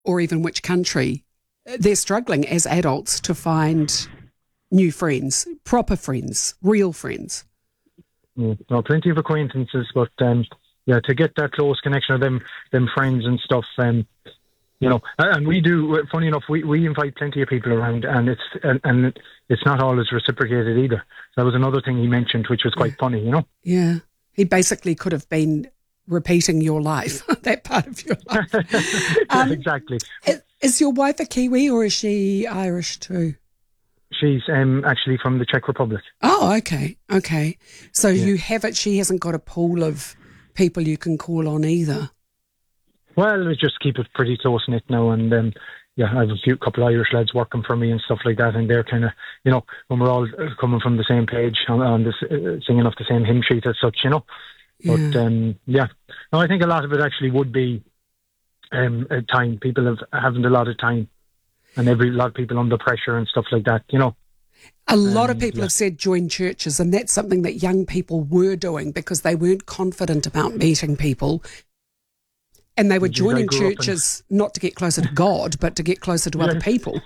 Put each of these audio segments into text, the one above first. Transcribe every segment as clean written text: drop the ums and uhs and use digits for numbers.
or even which country, they're struggling as adults to find new friends, proper friends, real friends. No, plenty of acquaintances, but to get that close connection of them friends and stuff, and we do. Funny enough, we invite plenty of people around, and it's not always reciprocated either. That was another thing he mentioned, which was quite funny, Yeah, he basically could have been repeating your life, that part of your life. Exactly. Is your wife a Kiwi or is she Irish too? She's actually from the Czech Republic. Oh, okay. So you have it. She hasn't got a pool of people you can call on either. Well, we just keep it pretty close knit now, and I have a couple of Irish lads working for me and stuff like that, and they're kind of, when we're all coming from the same page on this, singing off the same hymn sheet as such, Yeah. But no, I think a lot of it actually would be time. People haven't a lot of time, and a lot of people under pressure and stuff like that, A lot of people have said join churches, and that's something that young people were doing because they weren't confident about meeting people. And they were joining churches not to get closer to God, but to get closer to other people.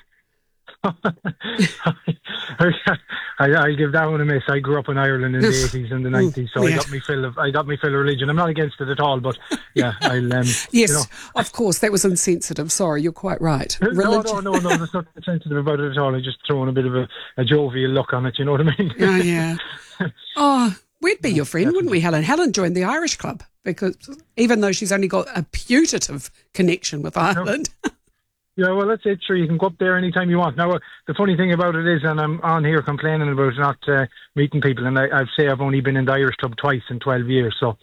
I'll give that one a miss. I grew up in Ireland in the 80s and the 90s, so I got me fill of religion. I'm not against it at all, but I'll yes, of course, that was insensitive. Sorry, you're quite right. No, there's nothing sensitive about it at all. I just throwing a bit of a jovial look on it, you know what I mean? Oh, yeah. Oh, we'd be your friend, wouldn't we, Helen? Helen joined the Irish Club because even though she's only got a putative connection with Ireland. Yeah, well, that's it. Sure, you can go up there anytime you want. Now, the funny thing about it is, and I'm on here complaining about not meeting people, and I'd say I've only been in the Irish Club twice in 12 years, so...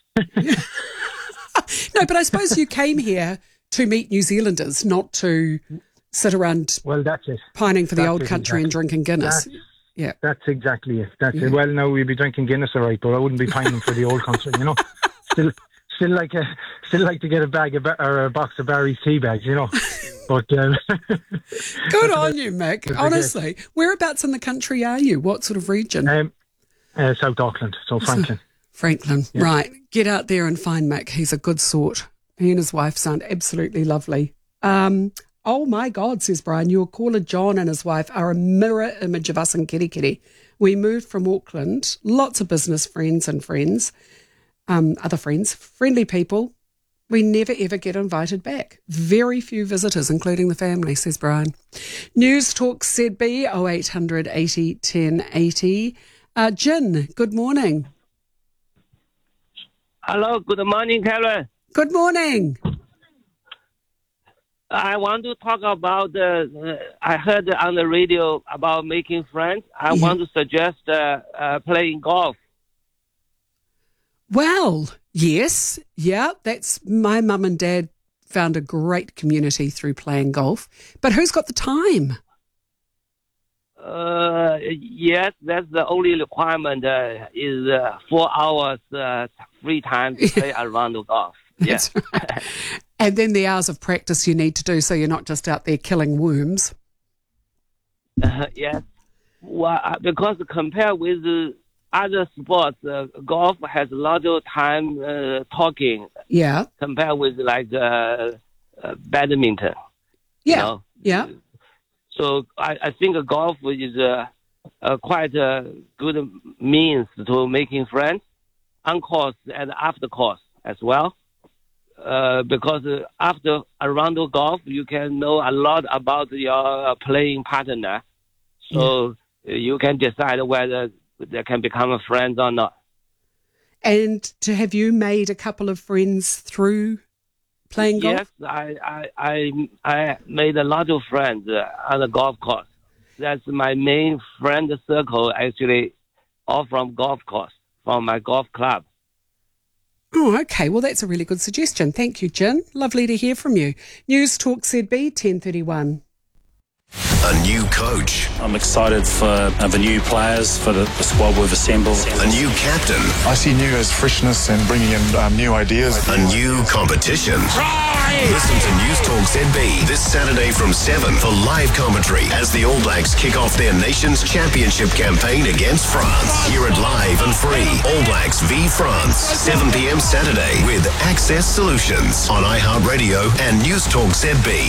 No, but I suppose you came here to meet New Zealanders, not to sit around that's it. Pining for the old country and drinking Guinness. That's exactly it. That's it. Well, no, we'd be drinking Guinness, all right, but I wouldn't be pining for the old country, Still like to get a bag or a box of Barry's tea bags, But good on you, Mick. Honestly, whereabouts in the country are you? What sort of region? South Auckland, so Franklin. Franklin, right. Get out there and find Mick. He's a good sort. He and his wife sound absolutely lovely. Oh my God, says Brian, your caller John and his wife are a mirror image of us in Kirikiri. We moved from Auckland, lots of business friends and other friends, friendly people. We never ever get invited back. Very few visitors, including the family, says Brian. News Talk ZB 0800 80 10 80. Jin, good morning. Hello, good morning, Karen. Good morning. I want to talk about, I heard on the radio about making friends. I want to suggest playing golf. Well, yes. Yeah, that's my mum and dad found a great community through playing golf. But who's got the time? Yes, that's the only requirement is 4 hours free time to play around the golf. That's right. And then the hours of practice you need to do so you're not just out there killing worms. Yes. Well, because compared with other sports, golf has a lot of time talking. Yeah. Compared with badminton. Yeah. Yeah. So I think golf is quite a good means to making friends on course and after course as well. Because after a round of golf, you can know a lot about your playing partner. So you can decide whether they can become a friend or not. And have you made a couple of friends through playing golf? Yes, I made a lot of friends on the golf course. That's my main friend circle, actually, all from golf course, from my golf club. Oh, okay. Well, that's a really good suggestion. Thank you, Jin. Lovely to hear from you. News Talk ZB 1031. A new coach. I'm excited for the new players, for the squad we've assembled. A new captain. I see new as freshness and bringing in new ideas. A new competition. Listen to News Talk ZB this Saturday from 7 for live commentary as the All Blacks kick off their nation's championship campaign against France. Hear it live and free. All Blacks v France, 7 p.m. Saturday with Access Solutions on iHeartRadio and News Talk ZB.